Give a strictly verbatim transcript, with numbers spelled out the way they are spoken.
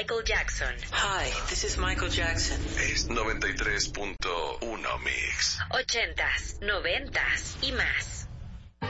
Michael Jackson. Hi, this is Michael Jackson. Es noventa y tres punto uno Mix. Ochentas, noventas y más.